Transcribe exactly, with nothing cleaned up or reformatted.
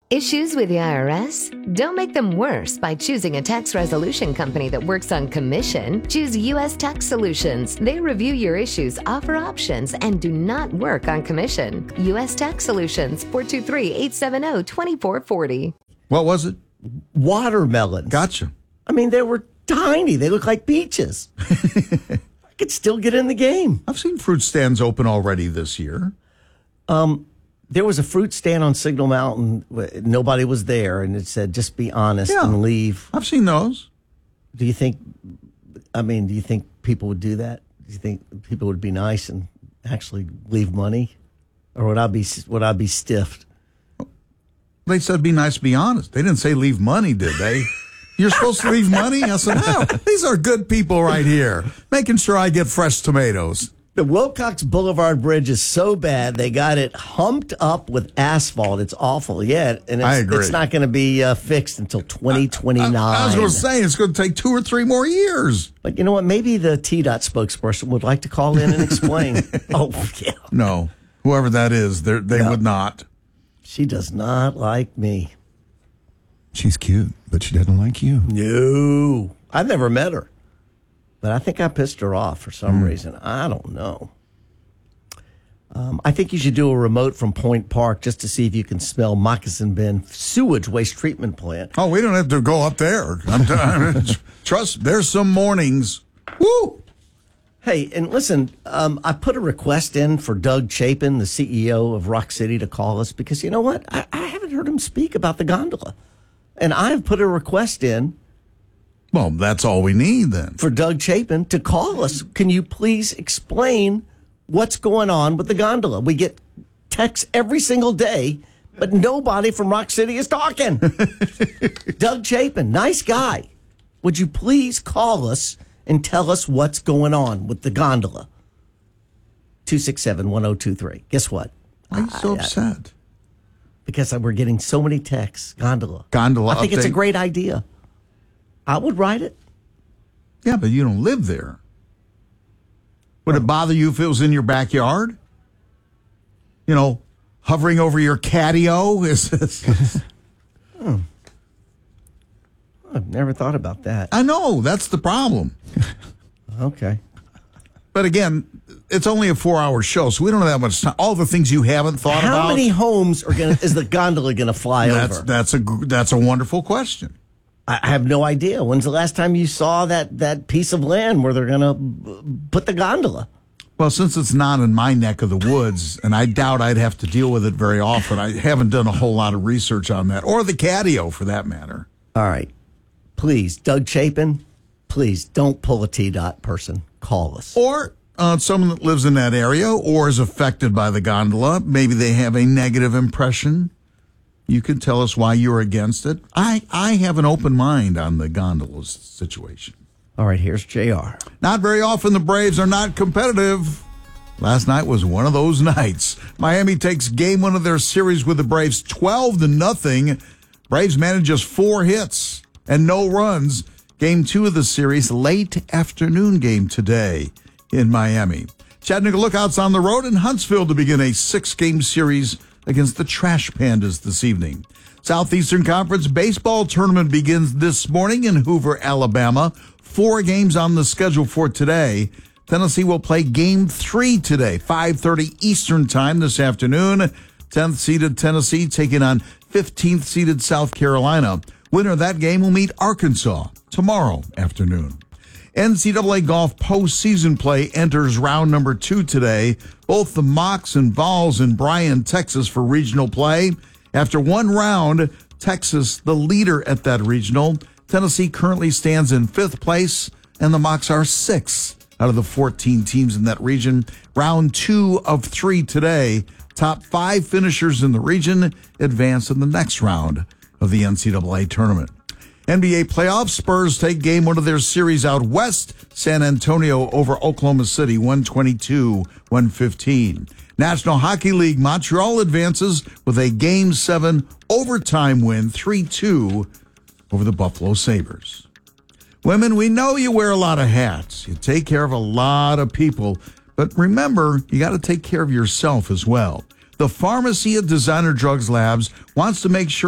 Issues with the I R S? Don't make them worse by choosing a tax resolution company that works on commission. Choose U S Tax Solutions. They review your issues, offer options, and do not work on commission. U S Tax Solutions, four two three, eight seven zero, two four four zero. What was it? Watermelons. Gotcha. I mean, they were tiny. They look like peaches. I could still get in the game. I've seen fruit stands open already this year. Um, there was a fruit stand on Signal Mountain. Nobody was there, and it said, just be honest Yeah. and leave. I've seen those. Do you think, I mean, do you think people would do that? Do you think people would be nice and actually leave money? Or would I be, would I be stiffed? They said be nice, be honest. They didn't say leave money, did they? You're supposed to leave money? I said, no, these are good people right here, making sure I get fresh tomatoes. The Wilcox Boulevard Bridge is so bad, they got it humped up with asphalt. It's awful. Yeah, and it's, I agree. it's not going to be uh, fixed until twenty twenty-nine. I, I was going to say, it's going to take two or three more years. But you know what? Maybe the T DOT spokesperson would like to call in and explain. Oh, yeah. No, whoever that is, they No. would not. She does not like me. She's cute, but she doesn't like you. No. I've never met her. But I think I pissed her off for some mm. reason. I don't know. Um, I think you should do a remote from Point Park just to see if you can smell Moccasin Bend sewage waste treatment plant. Oh, we don't have to go up there. I'm t- trust, there's some mornings. Woo! Hey, and listen, um, I put a request in for Doug Chapin, the C E O of Rock City, to call us because you know what? I, I haven't heard him speak about the gondola. And I've put a request in. Well, that's all we need then. For Doug Chapin to call us. Can you please explain what's going on with the gondola? We get texts every single day, but nobody from Rock City is talking. Doug Chapin, nice guy. Would you please call us and tell us what's going on with the gondola? two six seven, one oh two three. Guess what? Why are you so I, upset? Because we're getting so many texts. Gondola. Gondola I think update. it's a great idea. I would write it. Yeah, but you don't live there. Would it bother you if it was in your backyard? You know, hovering over your catio? Is this... oh. I've never thought about that. I know. That's the problem. Okay. But again, it's only a four-hour show, so we don't have that much time. All the things you haven't thought How about. How many homes are going is the gondola going to fly that's, over? That's a that's a wonderful question. I have no idea. When's the last time you saw that, that piece of land where they're going to put the gondola? Well, since it's not in my neck of the woods, and I doubt I'd have to deal with it very often, I haven't done a whole lot of research on that, or the catio for that matter. All right. Please, Doug Chapin, please don't pull a T DOT person. Call us. Or uh, someone that lives in that area or is affected by the gondola. Maybe they have a negative impression. You can tell us why you're against it. I, I have an open mind on the gondola situation. All right, here's J R. Not very often the Braves are not competitive. Last night was one of those nights. Miami takes game one of their series with the Braves twelve to nothing. Braves managed just four hits and no runs. Game two of the series, late afternoon game today in Miami. Chattanooga Lookouts on the road in Huntsville to begin a six-game series against the Trash Pandas this evening. Southeastern Conference baseball tournament begins this morning in Hoover, Alabama. Four games on the schedule for today. Tennessee will play game three today, five thirty Eastern time this afternoon. tenth-seeded Tennessee taking on fifteenth-seeded South Carolina. Winner of that game will meet Arkansas tomorrow afternoon. N C double A golf postseason play enters round number two today. Both the Mocs and Vols in Bryan, Texas for regional play. After one round, Texas, the leader at that regional. Tennessee currently stands in fifth place, and the Mocs are sixth out of the fourteen teams in that region. Round two of three today. Top five finishers in the region advance in the next round of the N C double A tournament. N B A playoffs, Spurs take game one of their series out west. San Antonio over Oklahoma City, one twenty-two to one fifteen. National Hockey League, Montreal advances with a game seven overtime win, three two over the Buffalo Sabres. Women, we know you wear a lot of hats. You take care of a lot of people. But remember, you got to take care of yourself as well. The pharmacy at Designer Drugs Labs wants to make sure